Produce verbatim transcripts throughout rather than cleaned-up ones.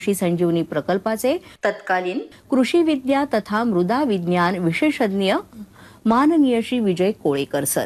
कृषी संजीवनी प्रकल्पाचे तत्कालीन कृषी विद्या तथा मृदा विज्ञान विशेषज्ञ माननीय श्री विजय कोळेकर सर.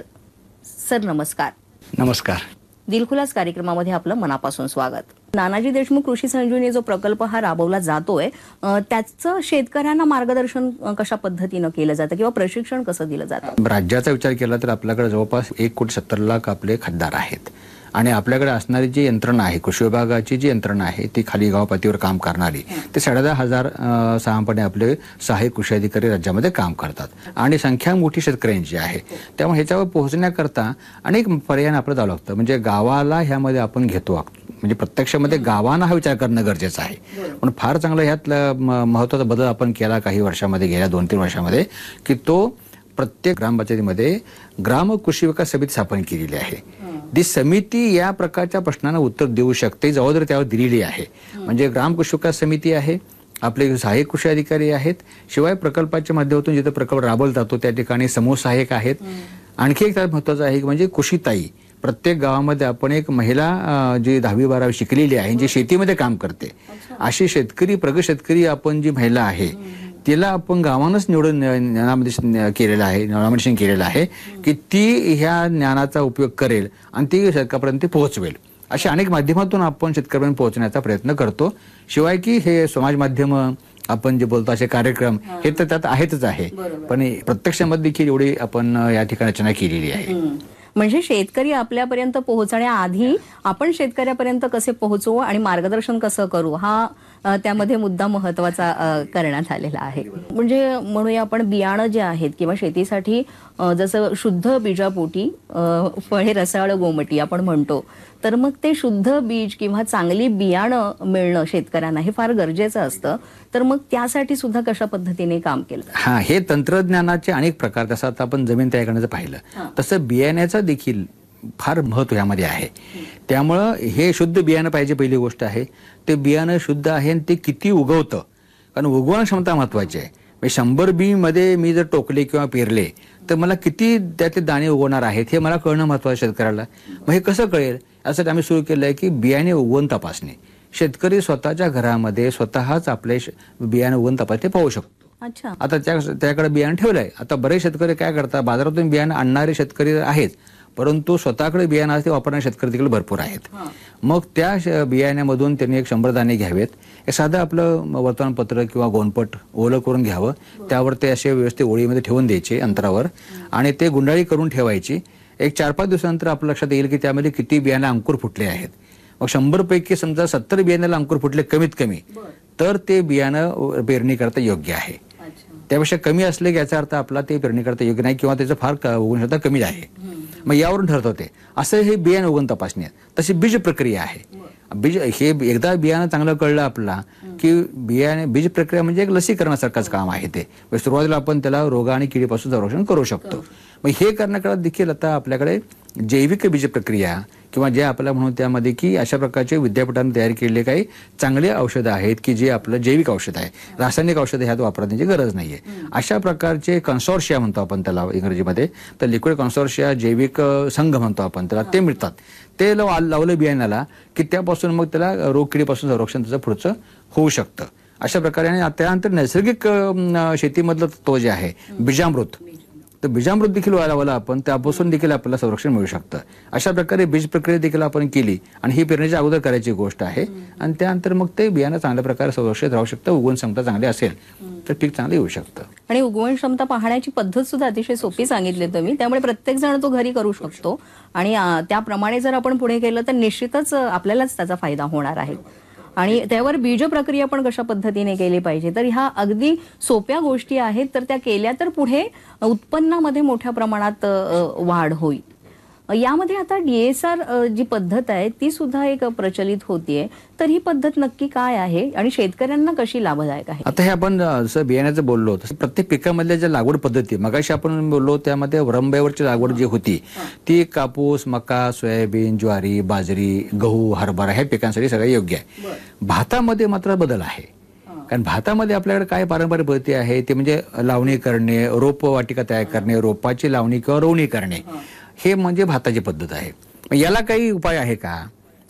सर नमस्कार. नमस्कार. दिलखुलास कार्यक्रमामध्ये आपलं मनापासून स्वागत. नानाजी देशमुख कृषी संजीवनी जो प्रकल्प हा राबवला जातोय त्याचं शेतकऱ्यांना मार्गदर्शन कशा पद्धतीने केलं जातं किंवा प्रशिक्षण कसं दिलं जातं? राज्याचा विचार केला तर आपल्याकडे जवळपास एक कोटी सत्तर लाख आपले खासदार आहेत आणि आपल्याकडे असणारी जी यंत्रणा आहे कृषी विभागाची जी यंत्रणा आहे ती खाली गाव पातळीवर काम करणारी ते साडे दहा हजार सहापणे आपले सहाय्यक कृषी अधिकारी राज्यामध्ये काम करतात आणि संख्या मोठी शेतकऱ्यांची आहे. त्यामुळे ह्याच्यावर पोहोचण्याकरता अनेक पर्याय आपलं जावं लागतं. म्हणजे गावाला ह्यामध्ये आपण घेतो म्हणजे प्रत्यक्षामध्ये गावांना हा विचार करणं गरजेचं आहे. पण फार चांगला ह्यात महत्त्वाचा बदल आपण केला काही वर्षामध्ये गेल्या दोन तीन वर्षामध्ये की तो प्रत्येक ग्रामपंचायतीमध्ये ग्राम कृषी विकास समिती स्थापन केलेली आहे. ती समिती या प्रकारच्या प्रश्नांना उत्तर देऊ शकते, जबाबदारी त्यावर दिलेली आहे. म्हणजे ग्राम कृषी विकास समिती आहे, आपले सहाय्यक कृषी अधिकारी आहेत, शिवाय प्रकल्पाच्या माध्यमातून जिथे प्रकल्प राबवला जातो त्या ठिकाणी समूह सहाय्यक आहेत. आणखी एक महत्त्वाचं आहे की म्हणजे कृषीताई प्रत्येक गावामध्ये आपण एक महिला जी दहावी बारावी शिकलेली आहे जी शेतीमध्ये काम करते अशी शेतकरी प्रगत शेतकरी आपण जी महिला आहे तिला आपण गावानंच निवडून ज्ञानामध्ये केलेलं आहे नॉमिनेशन केलेलं आहे की ती ह्या ज्ञानाचा उपयोग करेल आणि ती शेतकऱ्यापर्यंत पोहोचवेल. अशा अनेक माध्यमातून आपण शेतकऱ्यांपर्यंत पोहोचण्याचा प्रयत्न करतो. शिवाय की हे समाज माध्यम आपण जे बोलतो असे कार्यक्रम हे तर त्यात आहेतच आहे, पण प्रत्यक्षामध्ये देखील एवढी आपण या ठिकाणी रचना केलेली आहे. म्हणजे शेतकरी आपल्यापर्यंत पोहोचण्याआधी आपण शेतकऱ्यापर्यंत कसे पोहोचू आणि मार्गदर्शन कसं करू हा त्यामध्ये मुद्दा महत्वाचा करण्यात आलेला आहे. म्हणजे म्हणूया आपण बियाणं जे आहेत किंवा शेतीसाठी जसं शुद्ध बीजापोटी फळे रसाळ गोमटी आपण म्हणतो तर मग ते शुद्ध बीज किंवा चांगली बियाणं मिळणं शेतकऱ्यांना हे फार गरजेचं असतं. तर मग त्यासाठी सुद्धा कशा पद्धतीने काम केलं? हा हे तंत्रज्ञानाचे अनेक प्रकार जसं आता आपण जमीन तयार करण्याचं पाहिलं तसं बियाण्याचं देखील फार महत्व यामध्ये आहे. त्यामुळं हे शुद्ध बियाणं पाहिजे पहिली गोष्ट आहे. ते बियाणं शुद्ध आहे आणि ते किती उगवतं कारण उगवण क्षमता महत्वाची आहे. म्हणजे शंभर बी मध्ये मी जर टोकले किंवा पेरले तर मला किती त्यातले दाणे उगवणार आहेत हे मला कळणं महत्वाचं शेतकऱ्याला. मग हे कसं कळेल यासाठी आम्ही सुरू केलं आहे की बियाणे उगवण तपासणे. शेतकरी स्वतःच्या घरामध्ये स्वतःच आपले बियाणे उगवण तपासणे पाहू शकतो. अच्छा. आता त्या त्याकडे बियाणं ठेवलंय. आता बरेच शेतकरी काय करतात बाजारातून बियाणं आणणारे शेतकरी आहेत परंतु स्वतःकडे बियाणं ते वापरणारे शेतकरी देखील भरपूर आहेत. मग त्या बियाण्यामधून त्यांनी एक शंभर दाणे घ्यावेत. एक साधं आपलं वर्तमानपत्र किंवा गोनपट ओलं करून घ्यावं, त्यावर ते असे व्यवस्थित ओळीमध्ये ठेवून द्यायचे अंतरावर आणि ते गुंडाळी करून ठेवायची. एक चार पाच दिवसानंतर आपल्या लक्षात येईल की त्यामध्ये किती बियाणे अंकुर फुटले आहेत. मग शंभर पैकी समजा सत्तर बियाण्याला अंकुर फुटले कमीत कमी तर ते बियाणं पेरणी करता योग्य आहे. त्यापेक्षा कमी असले की याचा अर्थ आपला ते पेरणी करता योग्य नाही किंवा त्याचं फार उगवण क्षमता कमी आहे. मग यावरून ठरत होते. असं हे बियाणं उगवण तपासणी आहे. तशी बीज प्रक्रिया आहे. बीज हे एकदा बियाणं चांगलं कळलं आपला की बियाणे बीज प्रक्रिया म्हणजे एक लसीकरणासारखंच काम आहे. ते सुरुवातीला आपण त्याला रोग आणि किडीपासून संरक्षण करू शकतो. मग हे करण्याकडे देखील आता आपल्याकडे जैविक बीज प्रक्रिया किंवा जे आपल्याला म्हणून त्यामध्ये की अशा प्रकारचे विद्यापीठांनी तयार केलेले काही चांगले औषधं आहेत की जे आपलं जैविक औषध आहे. रासायनिक औषधं ह्यात वापरण्याची गरज नाहीये. अशा प्रकारचे कन्सोर्शिया म्हणतो आपण त्याला इंग्रजीमध्ये, तर लिक्विड कन्सोर्शिया जैविक संघ म्हणतो आपण त्याला, ते मिळतात. ते लावलं बियाण्याला की त्यापासून मग त्याला रोग किडीपासून संरक्षण त्याचं पुढचं होऊ शकतं. अशा प्रकारे आणि त्यानंतर नैसर्गिक शेतीमधलं तत्व जे आहे बीजामृत, तर बीजामृत देखील लावलं आपण त्यापासून देखील आपल्याला संरक्षण मिळू शकतं. अशा प्रकारे बीज प्रक्रिया देखील आपण केली आणि ही पेरण्याच्या अगोदर करायची गोष्ट आहे आणि त्यानंतर मग ते बियाणं चांगल्या प्रकारे संरक्षित राहू शकतं. उगवण क्षमता चांगली असेल तर पीक चांगलं येऊ शकतं. आणि उगवण क्षमता पाहण्याची पद्धत सुद्धा अतिशय सोपी सांगितली तुम्ही. त्यामुळे प्रत्येक जण तो घरी करू शकतो आणि त्याप्रमाणे जर आपण पुढे केलं तर निश्चितच आपल्यालाच त्याचा फायदा होणार आहे. आणि त्यावर बीज प्रक्रिया पण कशा पद्धतीने केली पाहिजे तर ह्या अगदी सोप्या गोष्टी आहेत. तर त्या केल्या तर पुढे उत्पन्नामध्ये मोठ्या प्रमाणात वाढ होईल. यामध्ये आता डीएसआर जी पद्धत आहे ती सुद्धा एक प्रचलित होतीये. तर ही पद्धत नक्की काय आहे आणि शेतकऱ्यांना कशी लाभदायक आहे? आता हे आपण जसं बियाण्याचं बोललो तसं प्रत्येक पिकामधल्या ज्या लागवड पद्धती मगाशी आपण बोललो त्यामध्ये रंब्यावरची लागवड जी होती ती कापूस, मका, सोयाबीन, ज्वारी, बाजरी, गहू, हरभरा ह्या पिकांसाठी सगळं योग्य आहे. भातामध्ये मात्र बदल आहे. कारण भातामध्ये आपल्याकडे काय पारंपरिक पद्धती आहे ते म्हणजे लावणी करणे, रोप वाटिका तयार करणे, रोपाची लावणी किंवा रोवणी करणे, हे म्हणजे भाताची पद्धत आहे. याला काही उपाय आहे का?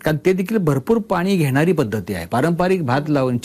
कारण ते देखील भरपूर पाणी घेणारी पद्धती आहे. पारंपरिक भात लावून